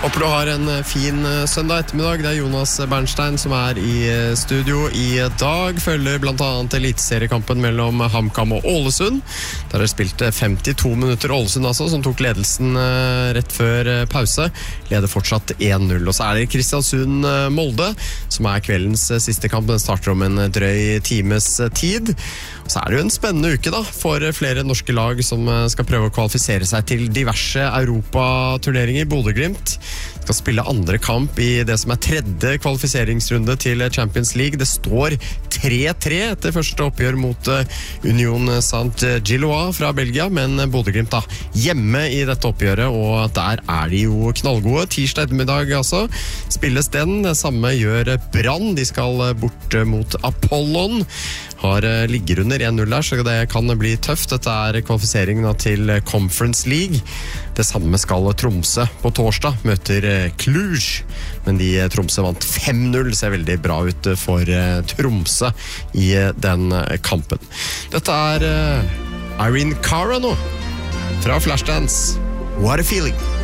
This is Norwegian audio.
Håper du har en fin søndag ettermiddag. Det Jonas Bernstein som i studio i dag. Følger blant annet eliteseriekampen mellom HamKam og Ålesund. Der det spilte 52 minutter Ålesund altså, som tok ledelsen rett før pause. Leder fortsatt 1-0. Og så det Kristiansund-Molde, som kveldens siste kamp. Den starter om en drøy times tid. Og så det jo en spennende uke da, for flere norske lag som skal prøve å kvalifisere seg til diverse europaturneringer. Bodø/Glimt skal spille andre kamp i det som tredje kvalifiseringsrunde til Champions League. Det står 3-3 etter første oppgjør mot Union Saint-Gilloise fra Belgia, men Bodø/Glimt da hjemme i dette oppgjøret, og der de jo knallgode. Tirsdag ettermiddag altså spilles den. Det samme gjør Brann. De skal bort mot Apollon. Har ligger under 1-0 der, så det kan bli tøft. Dette kvalifiseringen til Conference League. Det samme skal Tromsø på torsdag, møter Cluj. Men Tromsø vant 5-0, ser veldig bra ut for Tromsø i den kampen. Dette Irene Cara nå, fra Flashdance. What a feeling!